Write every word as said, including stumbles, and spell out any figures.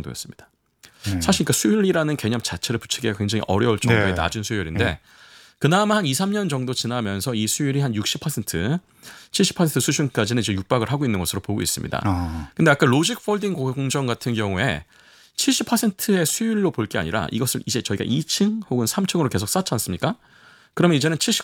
정도였습니다. 음. 사실 그 수율이라는 개념 자체를 붙이기가 굉장히 어려울 정도의 네. 낮은 수율인데 네. 그나마 한 이, 삼 년 정도 지나면서 이 수율이 한 육십 퍼센트, 칠십 퍼센트 수준까지는 이제 육박을 하고 있는 것으로 보고 있습니다. 어. 근데 아까 로직 폴딩 공정 같은 경우에 칠십 퍼센트의 수율로 볼 게 아니라 이것을 이제 저희가 이 층 혹은 삼 층으로 계속 쌓지 않습니까? 그러면 이제는 칠십